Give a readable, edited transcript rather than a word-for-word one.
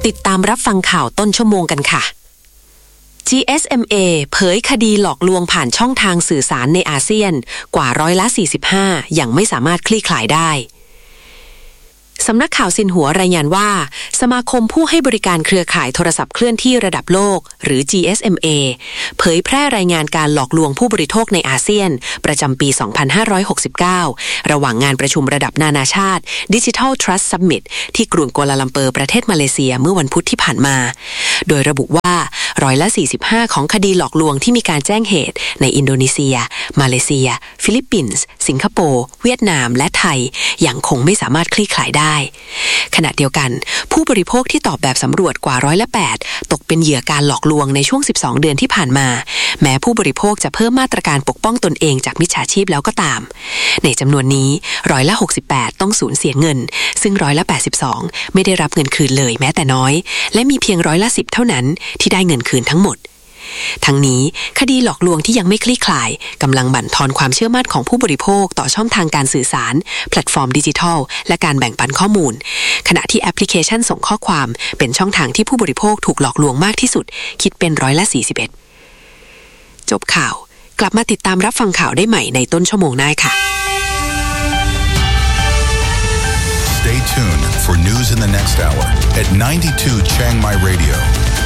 ติดตามรับฟังข่าวต้นชั่วโมงกันค่ะ GSMA เผยคดีหลอกลวงผ่านช่องทางสื่อสารในอาเซียนกว่า45%ยังไม่สามารถคลี่คลายได้สำนักข่าวซินหัวรายงานว่าสมาคมผู้ให้บริการเครือข่ายโทรศัพท์เคลื่อนที่ระดับโลกหรือ GSMA เผยแพร่รายงานการหลอกลวงผู้บริโภคในอาเซียนประจำปี 2569 ระหว่างงานประชุมระดับนานาชาติ Digital Trust Summit ที่กรุงกัวลาลัมเปอร์ประเทศมาเลเซียเมื่อวันพุธที่ผ่านมาโดยระบุว่า45%ของคดีหลอกลวงที่มีการแจ้งเหตุในอินโดนีเซียมาเลเซียฟิลิปปินส์สิงคโปร์เวียดนามและไทยยังคงไม่สามารถคลี่คลายได้ขณะเดียวกันผู้บริโภคที่ตอบแบบสำรวจกว่า8%ตกเป็นเหยื่อการหลอกลวงในช่วง12เดือนที่ผ่านมาแม้ผู้บริโภคจะเพิ่มมาตรการปกป้องตนเองจากมิจฉาชีพแล้วก็ตามในจำนวนนี้68%ต้องสูญเสียเงินซึ่ง82%ไม่ได้รับเงินคืนเลยแม้แต่น้อยและมีเพียง10%เท่านั้นที่ได้เงินคืนทั้งหมดทั้งนี้คดีหลอกลวงที่ยังไม่คลี่คลายกำลังบั่นทอนความเชื่อมั่นของผู้บริโภคต่อช่องทางการสื่อสารแพลตฟอร์มดิจิทัลและการแบ่งปันข้อมูลขณะที่แอปพลิเคชันส่งข้อความเป็นช่องทางที่ผู้บริโภคถูกหลอกลวงมากที่สุดคิดเป็น41%จบข่าวกลับมาติดตามรับฟังข่าวได้ใหม่ในต้นชั่วโมงหน้าค่ะ Stay tuned for news in the next hour at 92 Chiang Mai Radio.